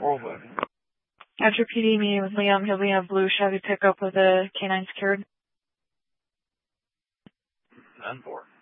Whirlwind. After PD meeting with Liam, he'll be in a blue Chevy pickup with a canine secured. 10-4.